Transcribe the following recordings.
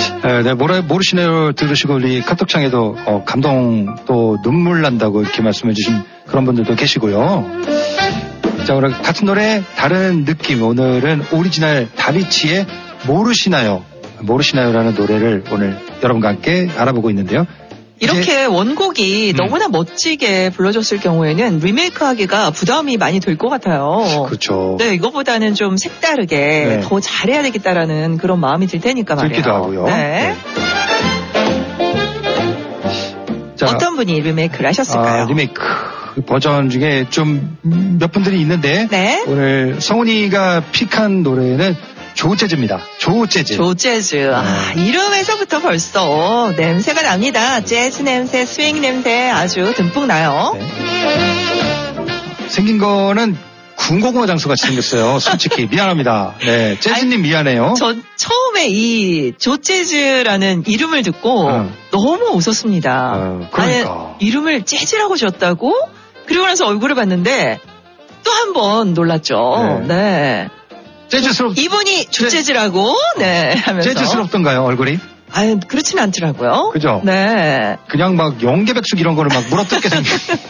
네, 모르시네요 들으시고 우리 카톡창에도 감동 또 눈물 난다고 이렇게 말씀해 주신 그런 분들도 계시고요. 자, 오늘 같은 노래 다른 느낌, 오늘은 오리지널 다비치의 모르시나요라는 노래를 오늘 여러분과 함께 알아보고 있는데요. 이렇게 원곡이 너무나 멋지게 불러줬을 경우에는 리메이크하기가 부담이 많이 될 것 같아요. 그렇죠. 네, 이거보다는 좀 색다르게 네. 더 잘해야 되겠다라는 그런 마음이 들 테니까 말이에요. 들기도 하고요. 네. 자, 어떤 분이 리메이크를 하셨을까요? 리메이크 버전 중에 좀 몇 분들이 있는데 네. 오늘 성훈이가 픽한 노래는 조재즈입니다. 조재즈. 이름에서부터 벌써 냄새가 납니다. 재즈 냄새, 스윙 냄새 아주 듬뿍 나요. 네. 생긴 거는 군고구마 장수같이 생겼어요. 솔직히 미안합니다. 네, 재즈님 미안해요. 저 처음에 이 조재즈라는 이름을 듣고 너무 웃었습니다. 그러니까. 아니, 이름을 재즈라고 지었다고? 그리고 나서 얼굴을 봤는데 또 한 번 놀랐죠. 네. 재즈스럽. 이분이 조재즈라고 네 하면서. 재즈스럽던가요 얼굴이? 아유 그렇진 않더라고요. 그죠? 네. 그냥 막 영계백숙 이런 거를 막 물어뜯게 생긴.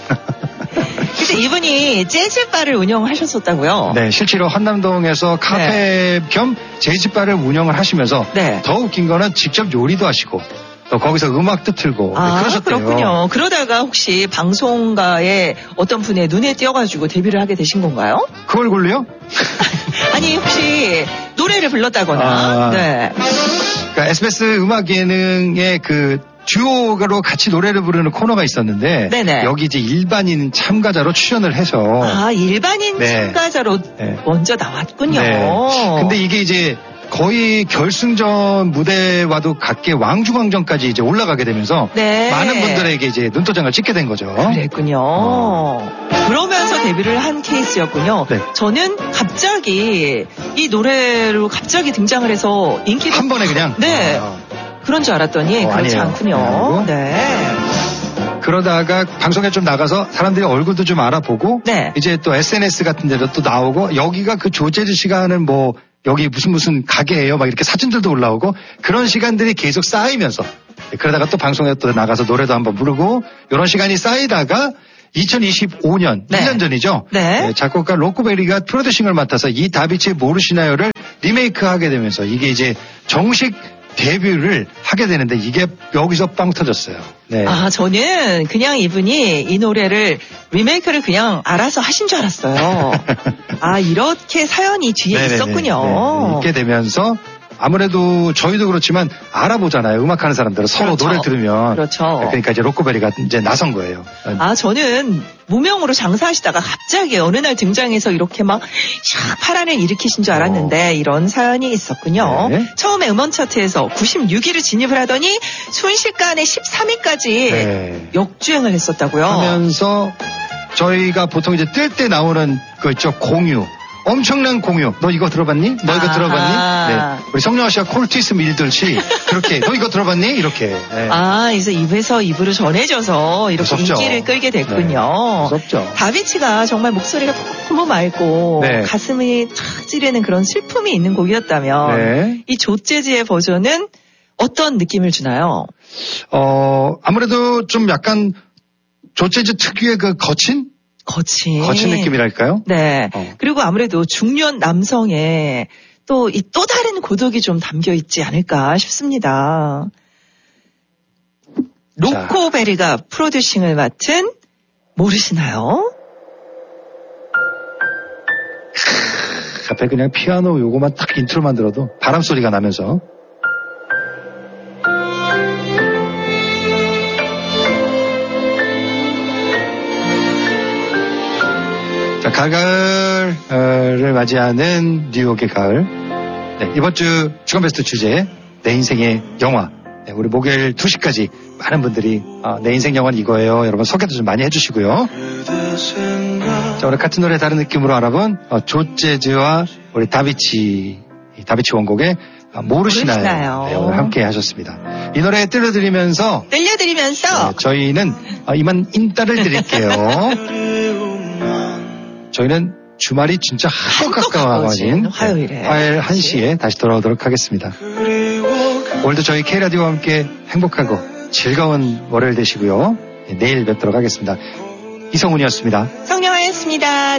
근데 이분이 재즈바를 운영하셨었다고요? 네, 실제로 한남동에서 카페 겸 재즈바를 운영을 하시면서 더 웃긴 거는 직접 요리도 하시고 또 거기서 음악도 틀고 그러셨대요. 그렇군요. 그러다가 혹시 방송가의 어떤 분의 눈에 띄어가지고 데뷔를 하게 되신 건가요? 그 얼굴로요? 아니 혹시 노래를 불렀다거나. 네. 그러니까 SBS 음악 예능의 그 듀오로 같이 노래를 부르는 코너가 있었는데 네네. 여기 이제 일반인 참가자로 출연을 해서 일반인 참가자로 먼저 나왔군요. 네. 근데 이게 이제 거의 결승전 무대와도 같게 왕중왕전까지 이제 올라가게 되면서 많은 분들에게 이제 눈도장을 찍게 된 거죠. 그랬군요. 그러면서 데뷔를 한 케이스였군요. 네. 저는 갑자기 이 노래로 갑자기 등장을 해서 인기가 한 번에 그냥 그런 줄 알았더니 그렇지 않군요. 네. 그러다가 방송에 좀 나가서 사람들이 얼굴도 좀 알아보고 이제 또 SNS 같은 데도 또 나오고 여기가 그 조재즈 씨가 하는 뭐 여기 무슨 가게예요 막 이렇게 사진들도 올라오고 그런 시간들이 계속 쌓이면서 그러다가 또 방송에 또 나가서 노래도 한번 부르고 이런 시간이 쌓이다가 2025년 1년 전이죠. 작곡가 로코베리가 프로듀싱을 맡아서 이 다비치의 모르시나요를 리메이크하게 되면서 이게 이제 정식 데뷔를 하게 되는데 이게 여기서 빵 터졌어요. 네. 저는 그냥 이분이 이 노래를 리메이크를 그냥 알아서 하신 줄 알았어요. 이렇게 사연이 뒤에 있었군요. 네. 이렇게 되면서 아무래도 저희도 그렇지만 알아보잖아요. 음악하는 사람들은 서로 노래 들으면. 그렇죠. 그러니까 이제 로코베리가 이제 나선 거예요. 저는 무명으로 장사하시다가 갑자기 어느 날 등장해서 이렇게 막 파란을 일으키신 줄 알았는데 이런 사연이 있었군요. 처음에 음원 차트에서 96위를 진입을 하더니 순식간에 13위까지 역주행을 했었다고요. 하면서 저희가 보통 이제 뜰 때 나오는 그 있죠. 공유. 엄청난 공유. 너 이거 들어봤니? 너 이거 들어봤니? 네. 우리 성령아 씨가 콜트위스 밀듯이 그렇게 너 이거 들어봤니? 이렇게. 네. 그래서 입에서 입으로 전해져서 이렇게 무섭죠. 인기를 끌게 됐군요. 무섭죠. 다비치가 정말 목소리가 너무 맑고 가슴이 탁 찌르는 그런 슬픔이 있는 곡이었다면 이 조재즈의 버전은 어떤 느낌을 주나요? 아무래도 좀 약간 조재즈 특유의 그 거친 느낌이랄까요? 네. 그리고 아무래도 중년 남성의 또 다른 고독이 좀 담겨 있지 않을까 싶습니다. 로코베리가 프로듀싱을 맡은 모르시나요? 앞에 그냥 피아노 요거만 딱 인트로만 들어도 바람 소리가 나면서 가을을 맞이하는 뉴욕의 가을. 이번 주 주간베스트 주제 내 인생의 영화. 우리 목요일 2시까지 많은 분들이 내 인생 영화는 이거예요. 여러분 소개도 좀 많이 해주시고요. 자, 오늘 같은 노래 다른 느낌으로 알아본 조재즈와 우리 다비치 원곡의 모르시나요? 오늘 함께 하셨습니다. 이 노래 들려드리면서 저희는 이만 인따를 드릴게요. 저희는 주말이 진짜 한껏 가까워진 화요일에 화요일 1시에 다시 돌아오도록 하겠습니다. 오늘도 저희 K라디오와 함께 행복하고 즐거운 월요일 되시고요. 내일 뵙도록 하겠습니다. 이성훈이었습니다. 성령아였습니다.